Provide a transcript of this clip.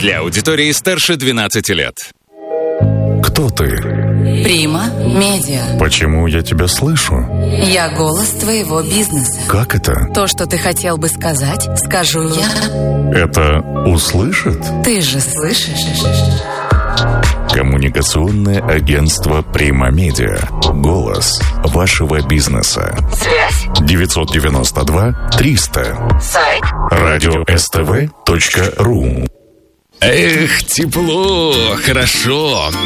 Для аудитории старше 12 лет. Кто ты? Прима Медиа. Почему я тебя слышу? Я голос твоего бизнеса. Как это? То, что ты хотел бы сказать, скажу я. Это услышит? Ты же слышишь? Коммуникационное агентство Прима Медиа. Голос вашего бизнеса. Связь. 992 300. Сайт. Радио-СТВ.ру. Эх, тепло, хорошо.